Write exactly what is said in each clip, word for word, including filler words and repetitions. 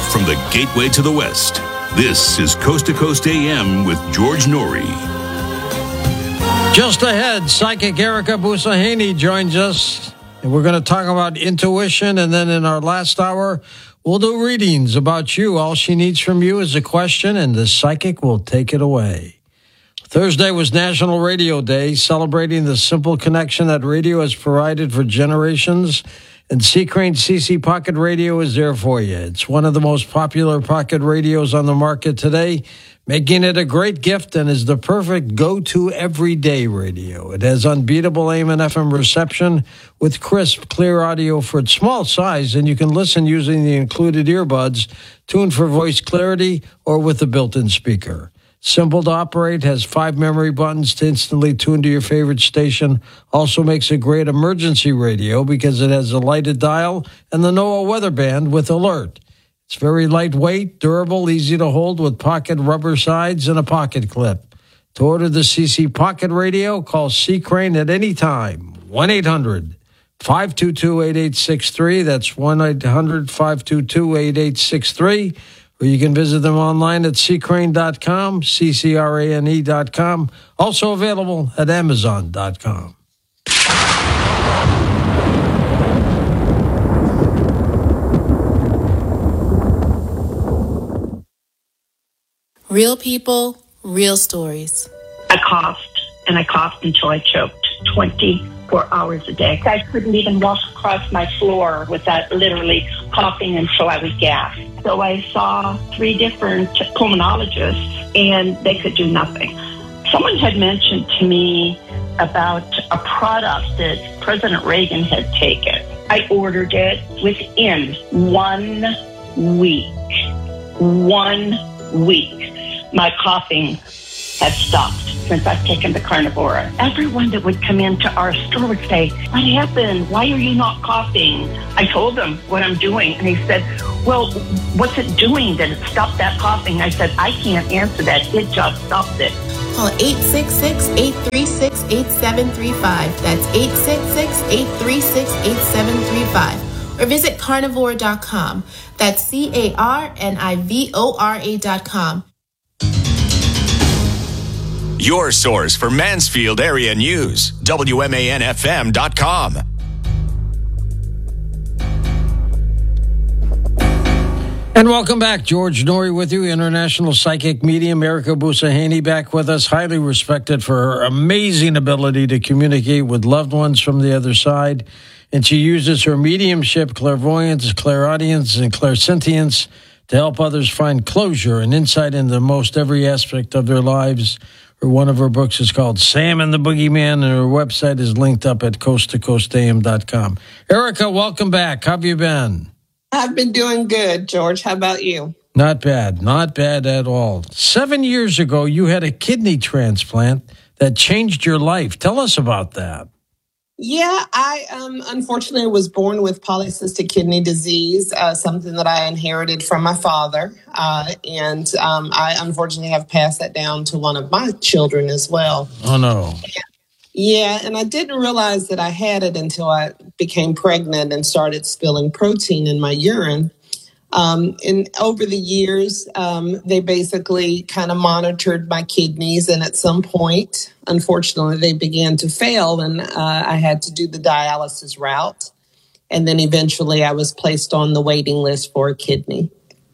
from the gateway to the West, this is Coast to Coast A M with George Noory. Just ahead, psychic Erica Busahaney joins us, and we're going to talk about intuition, and then in our last hour, we'll do readings about you. All she needs from you is a question, and the psychic will take it away. Thursday was National Radio Day, celebrating the simple connection that radio has provided for generations, and C-Crane C C Pocket Radio is there for you. It's one of the most popular pocket radios on the market today, making it a great gift and is the perfect go-to everyday radio. It has unbeatable A M and F M reception with crisp, clear audio for its small size, and you can listen using the included earbuds, tuned for voice clarity, or with a built-in speaker. Simple to operate, has five memory buttons to instantly tune to your favorite station. Also makes a great emergency radio because it has a lighted dial and the NOAA weather band with alert. It's very lightweight, durable, easy to hold with pocket rubber sides and a pocket clip. To order the C C Pocket Radio, call C-Crane at any time. one eight hundred five two two eight eight six three. That's one eight hundred five two two eight eight six three. Or you can visit them online at c crane dot com, C C R A N E dot com. Also available at amazon dot com. Real people, real stories. I coughed, and I coughed until I choked twenty-four hours a day. I couldn't even walk across my floor without literally coughing until I would gasp. So I saw three different pulmonologists, and they could do nothing. Someone had mentioned to me about a product that President Reagan had taken. I ordered it within one week. One week. My coughing had stopped since I've taken the Carnivora. Everyone that would come into our store would say, "What happened? Why are you not coughing?" I told them what I'm doing, and he said, "Well, what's it doing that it stopped that coughing?" I said, "I can't answer that. It just stopped it." Call eight six six, eight three six, eight seven three five. That's eight six six, eight three six, eight seven three five. Or visit carnivore dot com. That's C A R N I V O R A dot com. Your source for Mansfield area news, W M A N F M dot com. And welcome back. George Noory with you, international psychic medium Erica Busahaney back with us, highly respected for her amazing ability to communicate with loved ones from the other side. And she uses her mediumship, clairvoyance, clairaudience, and clairsentience to help others find closure and insight into most every aspect of their lives. One of her books is called Sam and the Boogeyman, and her website is linked up at coast to coast A M dot com. Erica, welcome back. How have you been? I've been doing good, George. How about you? Not bad. Not bad at all. Seven years ago, you had a kidney transplant that changed your life. Tell us about that. Yeah, I um, unfortunately was born with polycystic kidney disease, uh, something that I inherited from my father. Uh, and um, I unfortunately have passed that down to one of my children as well. Oh, no. And, yeah, and I didn't realize that I had it until I became pregnant and started spilling protein in my urine. Um, and over the years, um, they basically kind of monitored my kidneys. And at some point, unfortunately, they began to fail. And uh, I had to do the dialysis route. And then eventually I was placed on the waiting list for a kidney.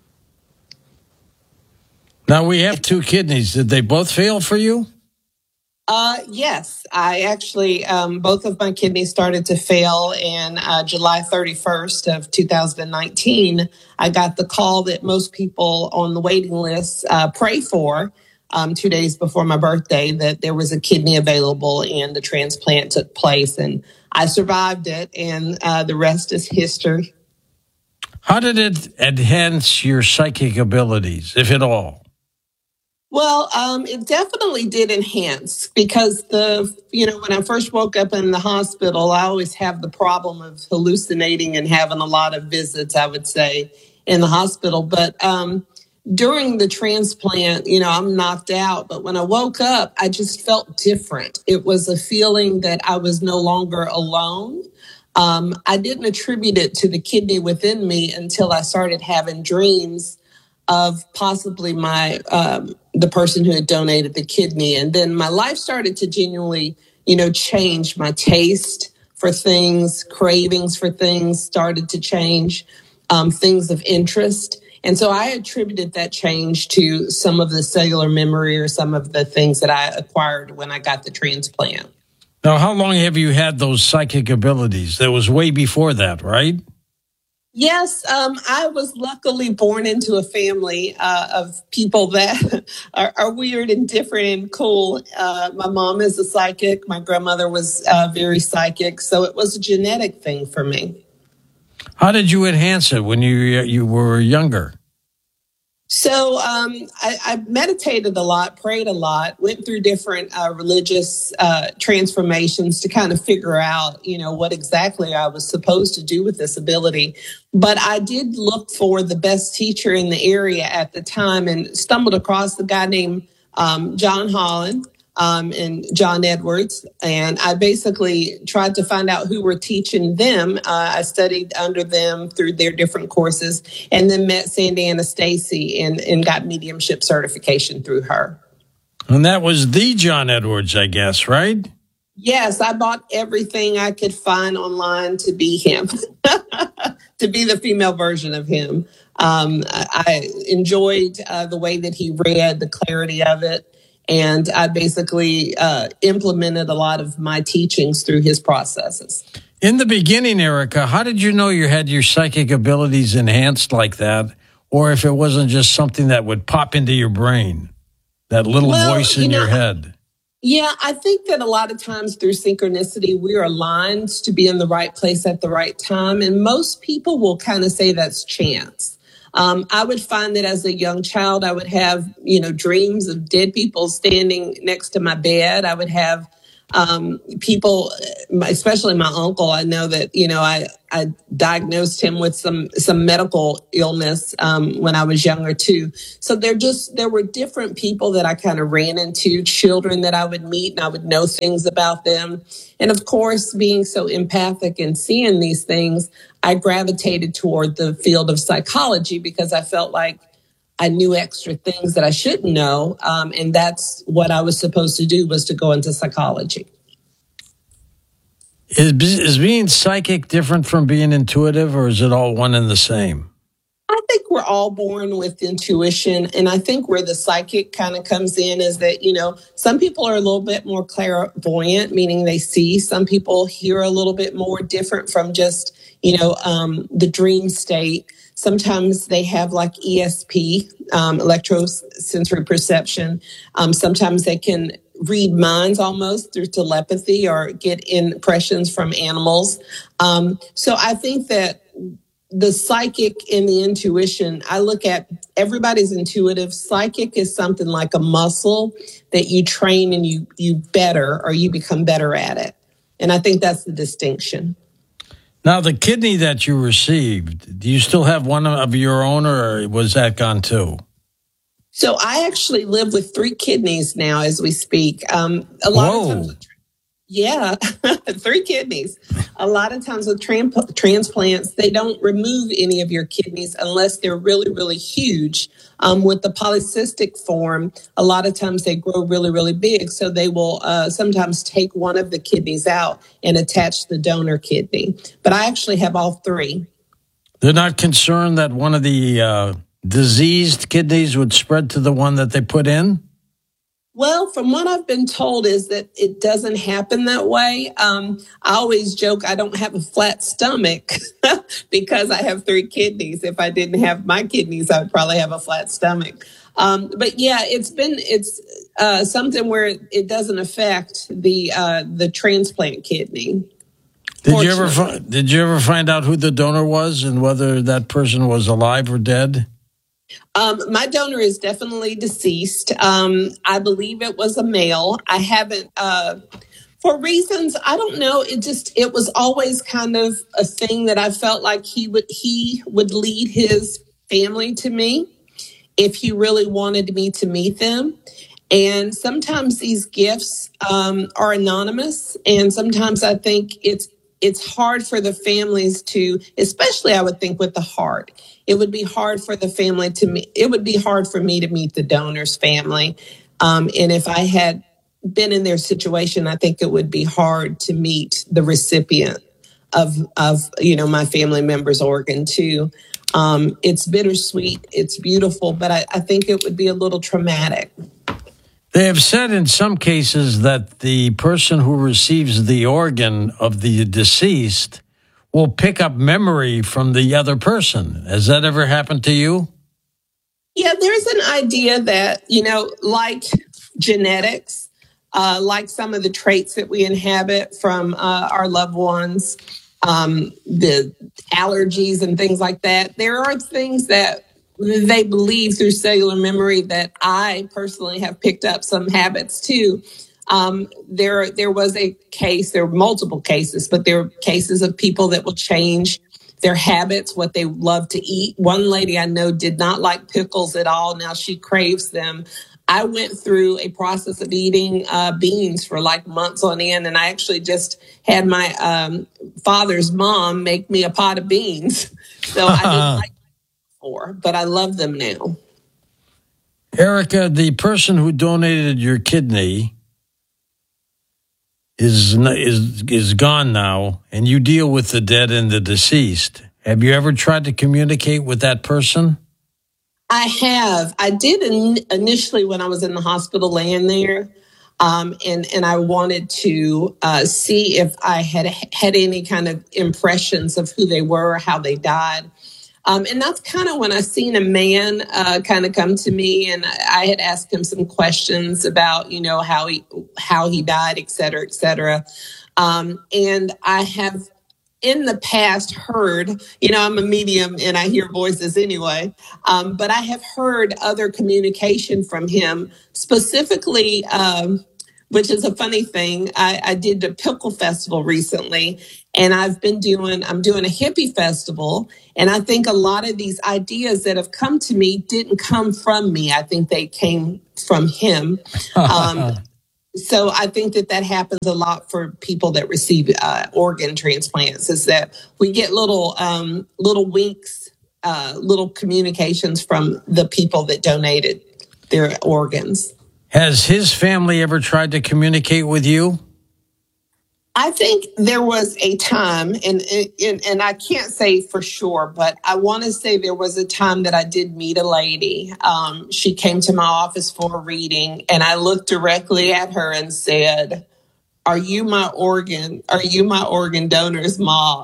Now we have two kidneys. Did they both fail for you? Uh, yes, I actually, um, both of my kidneys started to fail, and uh, July thirty-first of two thousand nineteen, I got the call that most people on the waiting list uh, pray for um, two days before my birthday, that there was a kidney available and the transplant took place, and I survived it, and uh, the rest is history. How did it enhance your psychic abilities, if at all? Well, um, it definitely did enhance because the, you know, when I first woke up in the hospital, I always have the problem of hallucinating and having a lot of visits, I would say, in the hospital. But um, during the transplant, you know, I'm knocked out. But when I woke up, I just felt different. It was a feeling that I was no longer alone. Um, I didn't attribute it to the kidney within me until I started having dreams of possibly my um, the person who had donated the kidney. And then my life started to genuinely, you know, change. My taste for things, cravings for things started to change, um, things of interest. And so I attributed that change to some of the cellular memory or some of the things that I acquired when I got the transplant. Now, how long have you had those psychic abilities? That was way before that, right? Yes, um, I was luckily born into a family uh, of people that are, are weird and different and cool. Uh, my mom is a psychic. My grandmother was uh, very psychic. So it was a genetic thing for me. How did you enhance it when you you were younger? So um, I, I meditated a lot, prayed a lot, went through different uh, religious uh, transformations to kind of figure out, you know, what exactly I was supposed to do with this ability. But I did look for the best teacher in the area at the time and stumbled across a guy named um, John Holland. Um, and John Edwards. And I basically tried to find out who were teaching them. Uh, I studied under them through their different courses and then met Sandy Anastasia and, and got mediumship certification through her. And that was the John Edwards, I guess, right? Yes, I bought everything I could find online to be him, to be the female version of him. Um, I enjoyed uh, the way that he read, the clarity of it. And I basically uh, implemented a lot of my teachings through his processes. In the beginning, Erica, how did you know you had your psychic abilities enhanced like that? Or if it wasn't just something that would pop into your brain, that little well, voice in you know, your head? Yeah, I think that a lot of times through synchronicity, we are aligned to be in the right place at the right time. And most people will kind of say that's chance. Um, I would find that as a young child, I would have, you know, dreams of dead people standing next to my bed. I would have um, people, especially my uncle. I know that, you know, I, I diagnosed him with some, some medical illness um, when I was younger, too. So there just there were different people that I kind of ran into, children that I would meet and I would know things about them. And of course, being so empathic and seeing these things, I gravitated toward the field of psychology because I felt like I knew extra things that I shouldn't know. Um, and that's what I was supposed to do, was to go into psychology. Is, is being psychic different from being intuitive, or is it all one and the same? I think we're all born with intuition. And I think where the psychic kind of comes in is that, you know, some people are a little bit more clairvoyant, meaning they see. Some people hear a little bit more, different from just, you know, um, the dream state. Sometimes they have like E S P, um, electrosensory perception. Um, sometimes they can read minds almost through telepathy or get impressions from animals. Um, so I think that the psychic and the intuition, I look at everybody's intuitive. Psychic is something like a muscle that you train and you you better or you become better at it. And I think that's the distinction. Now, the kidney that you received, do you still have one of your own, or was that gone too? So I actually live with three kidneys now as we speak. Um, a lot Whoa. of times, yeah, three kidneys. A lot of times with tran- transplants, they don't remove any of your kidneys unless they're really, really huge. Um, with the polycystic form, a lot of times they grow really, really big. So they will uh, sometimes take one of the kidneys out and attach the donor kidney. But I actually have all three. They're not concerned that one of the uh, diseased kidneys would spread to the one that they put in? Well, from what I've been told is that it doesn't happen that way. Um, I always joke I don't have a flat stomach because I have three kidneys. If I didn't have my kidneys, I would probably have a flat stomach. Um, but yeah, it's been it's uh, something where it doesn't affect the uh, the transplant kidney. Did you ever fi- did you ever find out who the donor was and whether that person was alive or dead? Um, my donor is definitely deceased. Um, I believe it was a male. I haven't, uh, for reasons, I don't know. It just, it was always kind of a thing that I felt like he would, he would lead his family to me if he really wanted me to meet them. And sometimes these gifts, um, are anonymous. And sometimes I think it's it's hard for the families to, especially I would think with the heart, it would be hard for the family to meet, it would be hard for me to meet the donor's family. Um, and if I had been in their situation, I think it would be hard to meet the recipient of, of you know, my family member's organ too. Um, it's bittersweet, it's beautiful, but I, I think it would be a little traumatic. They have said in some cases that the person who receives the organ of the deceased will pick up memory from the other person. Has that ever happened to you? Yeah, there's an idea that, you know, like genetics, uh, like some of the traits that we inhabit from uh, our loved ones, um, the allergies and things like that, there are things that they believe through cellular memory that I personally have picked up some habits too. Um, there, there was a case, there were multiple cases, but there are cases of people that will change their habits, what they love to eat. One lady I know did not like pickles at all. Now she craves them. I went through a process of eating uh, beans for like months on end, and I actually just had my um, father's mom make me a pot of beans. So I didn't like For, but I love them now. Erica, the person who donated your kidney is is is gone now, and you deal with the dead and the deceased. Have you ever tried to communicate with that person? I have. I did in, initially when I was in the hospital laying there, um, and and I wanted to uh, see if I had had any kind of impressions of who they were, how they died. Um, and that's kind of when I seen a man uh, kind of come to me, and I had asked him some questions about, you know, how he how he died, et cetera, et cetera. Um, and I have in the past heard, you know, I'm a medium and I hear voices anyway, um, but I have heard other communication from him, specifically, um, which is a funny thing. I, I did the Pickle Festival recently, and I've been doing, I'm doing a hippie festival. And I think a lot of these ideas that have come to me didn't come from me. I think they came from him. Um, so I think that that happens a lot for people that receive uh, organ transplants, is that we get little, um, little winks, uh, little communications from the people that donated their organs. Has his family ever tried to communicate with you? I think there was a time, and, and and I can't say for sure, but I want to say there was a time that I did meet a lady. Um, she came to my office for a reading, and I looked directly at her and said, "Are you my organ? Are you my organ donor's mom?"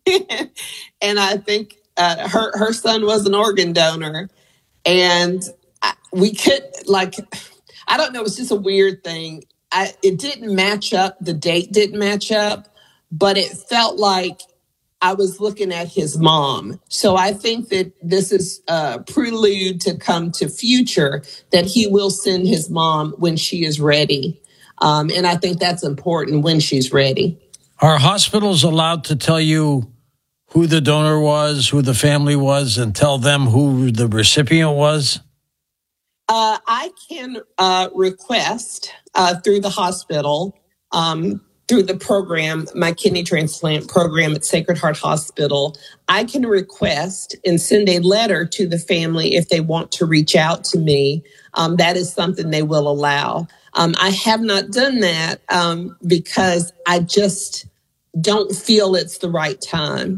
And I think uh, her her son was an organ donor, and I, we could like, I don't know, it's just a weird thing. I, it didn't match up. The date didn't match up, but it felt like I was looking at his mom. So I think that this is a prelude to come to future, that he will send his mom when she is ready. Um, and I think that's important, when she's ready. Are hospitals allowed to tell you who the donor was, who the family was, and tell them who the recipient was? Uh, I can uh, request uh, through the hospital, um, through the program, my kidney transplant program at Sacred Heart Hospital. I can request and send a letter to the family if they want to reach out to me. Um, that is something they will allow. Um, I have not done that um, because I just don't feel it's the right time.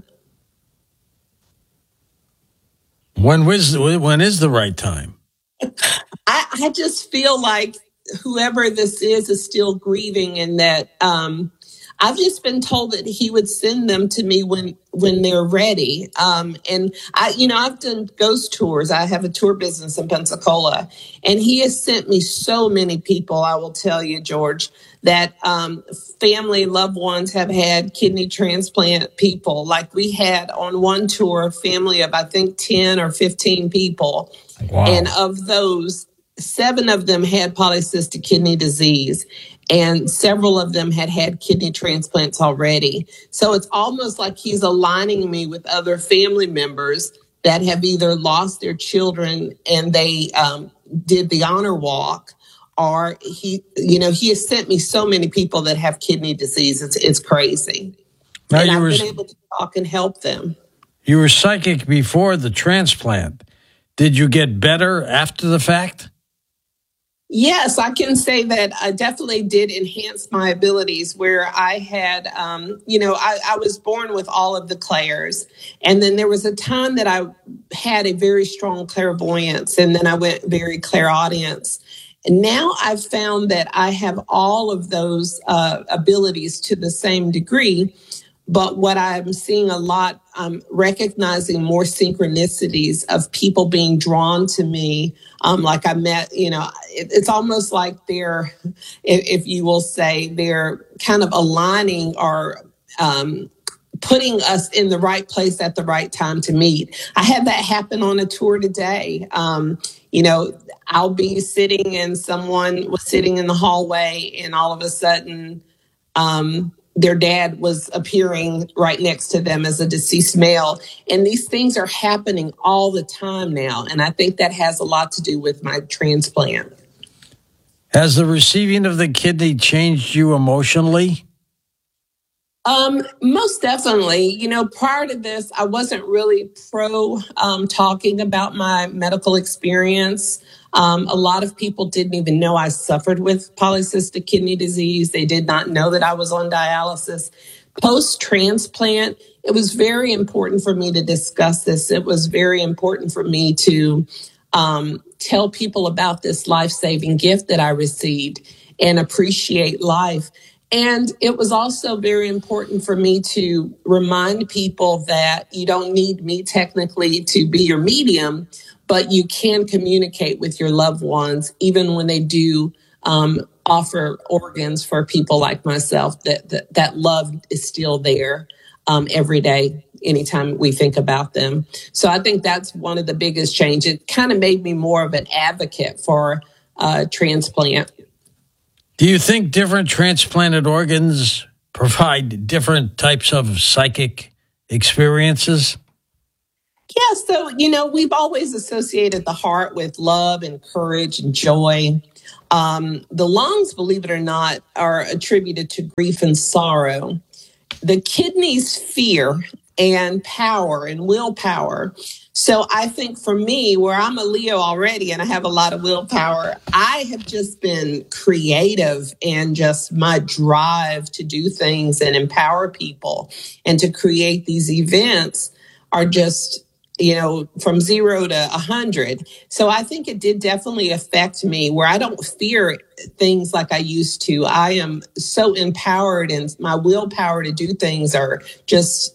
When was when is the right time? I, I just feel like whoever this is is still grieving, and that um, I've just been told that he would send them to me when when they're ready. Um, and I, you know, I've done ghost tours. I have a tour business in Pensacola, and he has sent me so many people. I will tell you, George, that um, family, loved ones have had kidney transplant people. Like we had on one tour, a family of I think ten or fifteen people. Wow. And of those, seven of them had polycystic kidney disease, and several of them had had kidney transplants already. So it's almost like he's aligning me with other family members that have either lost their children and they um, did the honor walk, or he, you know, he has sent me so many people that have kidney disease. It's, it's crazy. Now and you I've were, been able to talk and help them. You were psychic before the transplant. Did you get better after the fact? Yes, I can say that I definitely did enhance my abilities where I had, um, you know, I, I was born with all of the clairs. And then there was a time that I had a very strong clairvoyance, and then I went very clairaudience. And now I've found that I have all of those uh, abilities to the same degree. But what I'm seeing a lot, I'm recognizing more synchronicities of people being drawn to me. Um, like I met, you know, it, it's almost like they're, if, if you will say, they're kind of aligning or um, putting us in the right place at the right time to meet. I had that happen on a tour today. Um, you know, I'll be sitting and someone was sitting in the hallway, and all of a sudden, um, their dad was appearing right next to them as a deceased male. And these things are happening all the time now. And I think that has a lot to do with my transplant. Has the receiving of the kidney changed you emotionally? Um, most definitely. You know, prior to this, I wasn't really pro um, talking about my medical experience. Um, a lot of people didn't even know I suffered with polycystic kidney disease. They did not know that I was on dialysis. Post-transplant, it was very important for me to discuss this. It was very important for me to um, tell people about this life-saving gift that I received and appreciate life. And it was also very important for me to remind people that you don't need me technically to be your medium, but you can communicate with your loved ones, even when they do um, offer organs for people like myself, that that, that love is still there um, every day, anytime we think about them. So I think that's one of the biggest changes. It kind of made me more of an advocate for uh, transplant. Do you think different transplanted organs provide different types of psychic experiences? Yeah, so, you know, we've always associated the heart with love and courage and joy. Um, the lungs, believe it or not, are attributed to grief and sorrow. The kidneys, fear and power and willpower. So I think for me, where I'm a Leo already and I have a lot of willpower, I have just been creative, and just my drive to do things and empower people and to create these events are just, you know, from zero to a hundred. So I think it did definitely affect me, where I don't fear things like I used to. I am so empowered, and my willpower to do things are just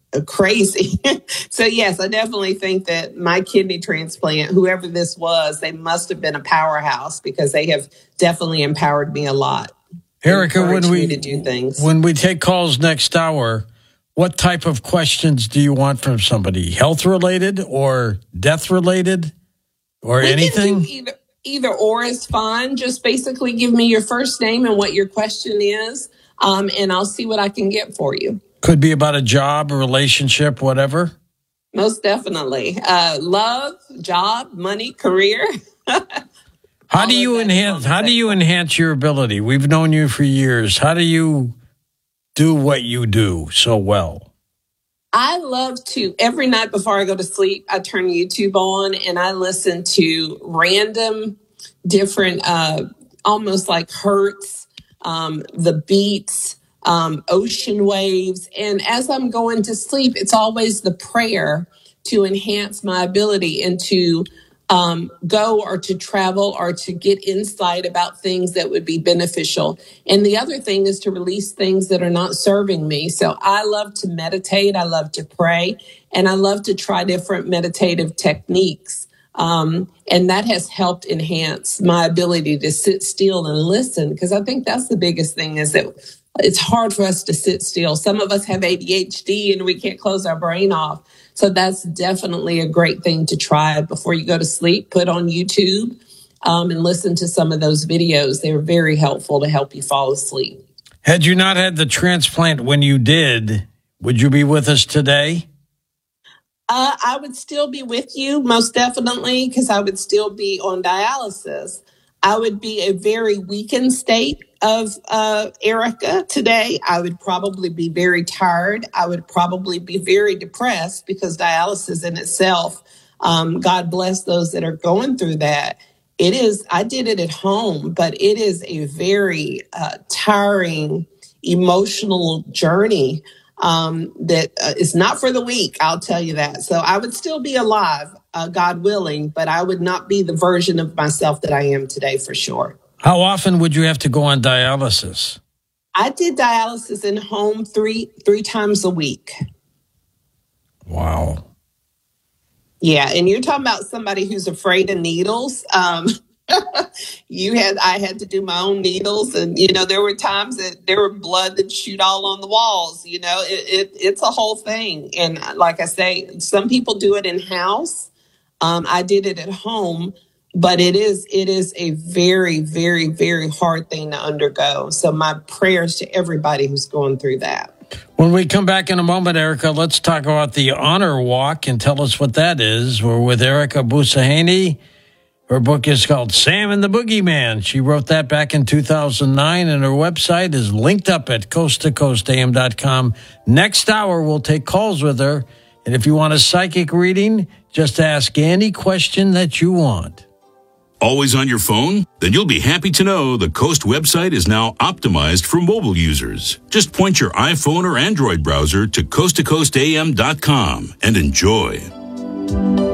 crazy. So yes, I definitely think that my kidney transplant, whoever this was, they must have been a powerhouse, because they have definitely empowered me a lot. Erica, when we to do things. when we take calls next hour, what type of questions do you want from somebody? Health related or death related or we anything? Can do either, either or is fine. Just basically give me your first name and what your question is, um, and I'll see what I can get for you. Could be about a job, a relationship, whatever. Most definitely. Uh, love, job, money, career. How do you enhance? How do you enhance your ability? We've known you for years. How do you do what you do so well? I love to, every night before I go to sleep, I turn YouTube on and I listen to random, different, uh, almost like hertz, um, the beats, um, ocean waves. And as I'm going to sleep, it's always the prayer to enhance my ability and to um, go or to travel or to get insight about things that would be beneficial. And the other thing is to release things that are not serving me. So I love to meditate. I love to pray, and I love to try different meditative techniques. Um, and that has helped enhance my ability to sit still and listen, because I think that's the biggest thing, is that it's hard for us to sit still. Some of us have A D H D and we can't close our brain off. So that's definitely a great thing to try before you go to sleep. Put on YouTube um, and listen to some of those videos. They're very helpful to help you fall asleep. Had you not had the transplant when you did, would you be with us today? Uh, I would still be with you, most definitely, because I would still be on dialysis. I would be a very weakened state of uh, Erica today. I would probably be very tired. I would probably be very depressed because dialysis in itself, um, God bless those that are going through that. It is, I did it at home, but it is a very uh, tiring, emotional journey um, that uh, is not for the weak, I'll tell you that. So I would still be alive, uh, God willing, but I would not be the version of myself that I am today for sure. How often would you have to go on dialysis? I did dialysis in home three three times a week. Wow. Yeah, and you're talking about somebody who's afraid of needles. Um, you had, I had to do my own needles, and you know there were times that there were blood that shoot all on the walls. You know, it, it it's a whole thing, and like I say, some people do it in house. Um, I did it at home, but it is it is a very, very, very hard thing to undergo. So my prayers to everybody who's going through that. When we come back in a moment, Erica, let's talk about the Honor Walk and tell us what that is. We're with Erica Busahaney. Her book is called Sam and the Boogeyman. She wrote that back in two thousand nine, and her website is linked up at coast to coast a m dot com. Next hour, we'll take calls with her. And if you want a psychic reading, just ask any question that you want. Always on your phone? Then you'll be happy to know the Coast website is now optimized for mobile users. Just point your iPhone or Android browser to coast to coast a m dot com and enjoy.